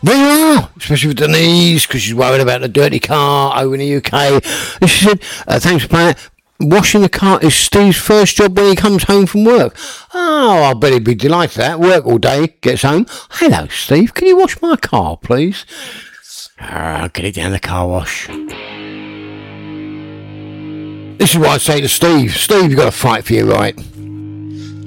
Very well, especially with Denise, because she's worried about the dirty car over in the UK. And she said, thanks for playing. Washing the car is Steve's first job when he comes home from work. Oh, I bet he'd be delighted at that. Work all day, gets home. Hello, Steve, can you wash my car, please? I'll get it down the car wash. This is what I say to Steve. Steve, you've got to fight for your right.